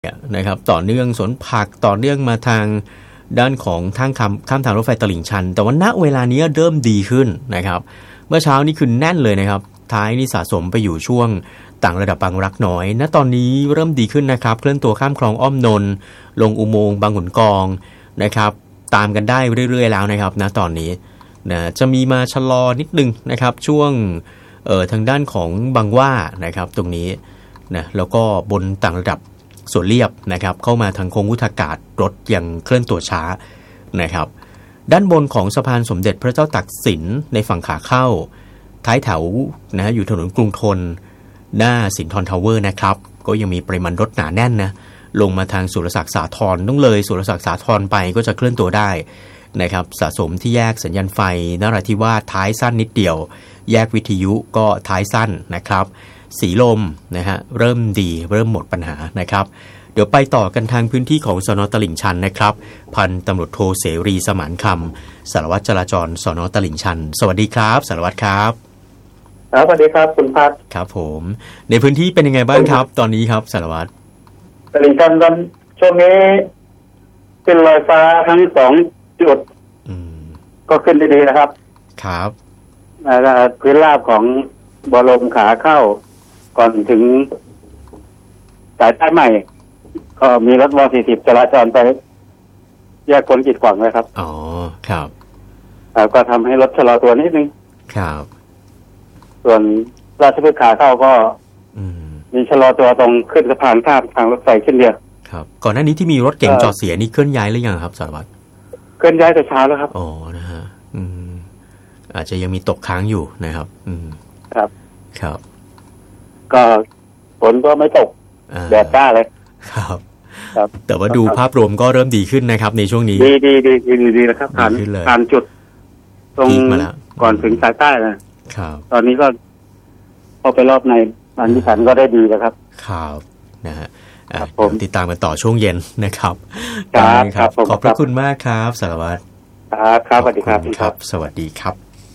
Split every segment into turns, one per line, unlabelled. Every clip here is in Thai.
นะครับต่อเนื่องสวนผักต่อเนื่องมาทางด้านของข้ามทางรถไฟตลิ่งชันแต่ว่าณเวลานี้เริ่มดีขึ้นนะครับเมื่อเช้านี้คือแน่นเลยนะครับท้ายนี่สะสมไปอยู่ช่วงต่างระดับบางรักน้อยณตอนนี้เริ่มดีขึ้นนะครับเคลื่อนตัวข้ามคลองอ้อมนนท์ลงอุโมงค์บางขุนกองนะครับตามกันได้เรื่อยๆแล้วนะครับณตอนนี้นะจะมีมาชะลอนิดนึงนะครับช่วงทางด้านของบางหว่านะครับตรงนี้นะแล้วก็บนต่างระดับส่วนเรียบนะครับเข้ามาทางโค้งวุฒากาศรถยังเคลื่อนตัวช้านะครับด้านบนของสะพานสมเด็จพระเจ้าตากสินในฝั่งขาเข้าท้ายแถวนะอยู่ถนนกรุงธนหน้าสินทรทาวเวอร์นะครับก็ยังมีปริมาณรถหนาแน่นนะลงมาทางสุรศักดิ์สาทรต้องเลยสุรศักดิ์สาทรไปก็จะเคลื่อนตัวได้นะครับสะสมที่แยกสัญญาณไฟนราธิวาสท้ายสั้นนิดเดียวแยกวิทยุก็ท้ายสั้นนะครับสีลมนะฮะเริ่มดีเริ่มหมดปัญหานะครับเดี๋ยวไปต่อกันทางพื้นที่ของสน.ตลิ่งชันนะครับพันตำรวจโทเสรีสมานคำสารวัตรจราจรสน.ตลิ่งชันสวัสดีครับสารวัตรครับ
สวัสดีครับคุณพัฒน์
ครับผมในพื้นที่เป็นยังไงบ้างครับตอนนี้ครับสารวัตร
ตลิ่งชันตอนช่วงนี้ขึ้นลอยฟ้าทั้งสองจุดก็ขึ้นดีๆนะครับ
ครับ
พื้นราบของบรมขาเข้าก่อนถึงสายใต้ใหม่ก็มีรถว.40จราจรไปแยกคนกีดขวางเลยครับ
อ๋อครับ
ก็ทำให้รถชะลอตัวนิดนึง
ครับ
ส่วนราชพฤกษ์ขาเข้าก็มีชะลอตัวตรงขึ้นสะพานข้ามทางรถไฟเช่นเดียว
ครับก่อนหน้านี้ที่มีรถเก๋งจอดเสียนี่เคลื่อนย้ายหรือยังครับสารวัตร
เคลื่อนย้ายแต่เช้าแล้วครับ
อ๋อนะฮะอาจจะยังมีตกค้างอยู่นะครับ
ครับ
ครับ
ก็ฝนก็ไม่ตกแดดจ้าเลย
ครับแต่ว่าดูภาพรวมก็เริ่มดีขึ้นนะครับในช่วงนี้
ดีแล้วครับผ่านจุดตรงก่อนถึงสายใต้นะครับตอนนี้ก็พอไปรอบในอันที่สันก็ได้ดีแล้วครับ
ครับนะฮะผมติดตามกันต่อช่วงเย็นนะครับ
ครับ
ขอบพระคุณมากครับสารวัตร
ครับสวัสดีครับ
สวัสดีครับ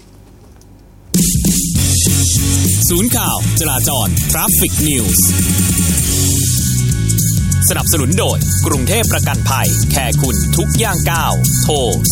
ศูนย์ข่าวจราจร Traffic News สนับสนุนโดยกรุงเทพประกันภัยแค่คุณทุกย่างก้าวโทร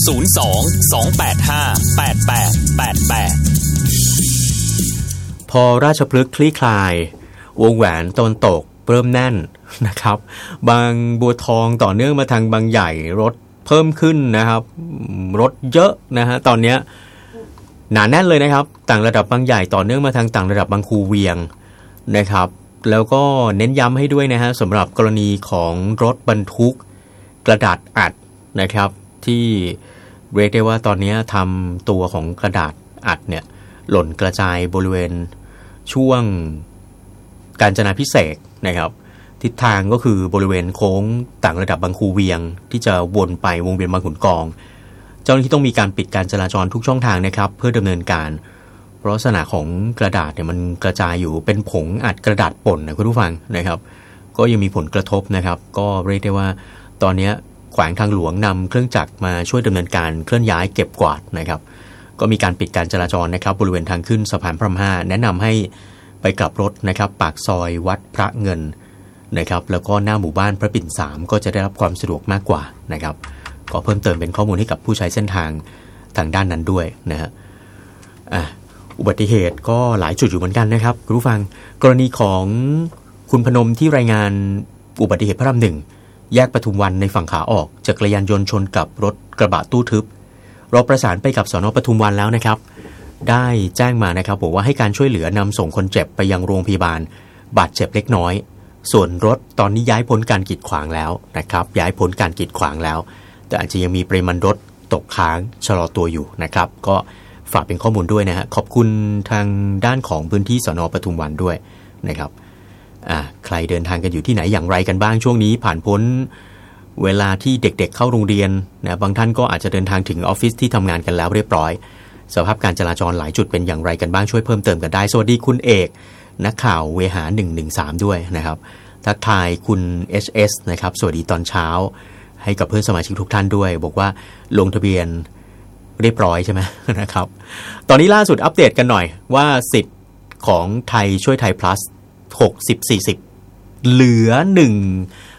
02-285-8888
พอราชพฤกษ์คลี่คลายวงแหวนตะวันตกเริ่มแน่นนะครับบางบัวทองต่อเนื่องมาทางบางใหญ่รถเพิ่มขึ้นนะครับรถเยอะนะฮะตอนนี้หนาแน่นเลยนะครับต่างระดับบางใหญ่ต่อเนื่องมาทางต่างระดับบางคูเวียงนะครับแล้วก็เน้นย้ำให้ด้วยนะฮะสำหรับกรณีของรถบรรทุกกระดาษอัดนะครับที่เรียกได้ว่าตอนนี้ทำตัวของกระดาษอัดเนี่ยหล่นกระจายบริเวณช่วงกาญจนาภิเษกนะครับทิศทางก็คือบริเวณโค้งต่างระดับบางคูเวียงที่จะวนไปวงเวียนบางขุนกองเจ้าหน้าที่ต้องมีการปิดการจราจรทุกช่องทางนะครับเพื่อดำเนินการเพราะลักษณะของกระดาษเนี่ยมันกระจายอยู่เป็นผงอัดกระดาษป่นนะคุณผู้ฟังนะครับก็ยังมีผลกระทบนะครับก็เรียกได้ว่าตอนนี้แขวงทางหลวงนำเครื่องจักรมาช่วยดำเนินการเคลื่อนย้ายเก็บกวาดนะครับก็มีการปิดการจราจรนะครับบริเวณทางขึ้นสะพานพระราม5แนะนำให้ไปกลับรถนะครับปากซอยวัดพระเงินนะครับแล้วก็หน้าหมู่บ้านพระปิ่น3ก็จะได้รับความสะดวกมากกว่านะครับก็เพิ่มเติมเป็นข้อมูลให้กับผู้ใช้เส้นทางด้านนั้นด้วยนะฮะอุบัติเหตุก็หลายจุดอยู่เหมือนกันนะครับคุณผู้ฟังกรณีของคุณพนมที่รายงานอุบัติเหตุพระราม1แยกปทุมวันในฝั่งขาออกจักรยานยนต์ชนกับรถกระบะตู้ทึบเราประสานไปกับสน.ปทุมวันแล้วนะครับได้แจ้งมานะครับบอกว่าให้การช่วยเหลือนำส่งคนเจ็บไปยังโรงพยาบาลบาดเจ็บเล็กน้อยส่วนรถตอนนี้ย้ายพ้นการกีดขวางแล้วนะครับย้ายพ้นการกีดขวางแล้วแต่อาจจะยังมีปริมาณรถตกค้างชะลอตัวอยู่นะครับก็ฝากเป็นข้อมูลด้วยนะฮะขอบคุณทางด้านของพื้นที่สน.ปทุมวันด้วยนะครับใครเดินทางกันอยู่ที่ไหนอย่างไรกันบ้างช่วงนี้ผ่านพ้นเวลาที่เด็กๆเข้าโรงเรียนนะบางท่านก็อาจจะเดินทางถึงออฟฟิศที่ทำงานกันแล้วเรียบร้อยสภาพการจราจรหลายจุดเป็นอย่างไรกันบ้างช่วยเพิ่มเติมกันได้สวัสดีคุณเอกนักข่าวเวหา113ด้วยนะครับทักทายคุณ HS นะครับสวัสดีตอนเช้าให้กับเพื่อนสมาชิกทุกท่านด้วยบอกว่าลงทะเบียนเรียบร้อยใช่ไหมนะครับตอนนี้ล่าสุดอัปเดตกันหน่อยว่าสิทธิ์ของไทยช่วยไทย plus 60-40เหลือ1